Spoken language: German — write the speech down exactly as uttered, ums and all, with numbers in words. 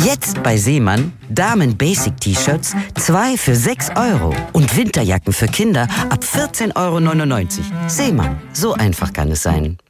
Jetzt bei Seemann Damen-Basic-T-Shirts zwei für sechs Euro und Winterjacken für Kinder ab vierzehn Euro neunundneunzig. Seemann, so einfach kann es sein.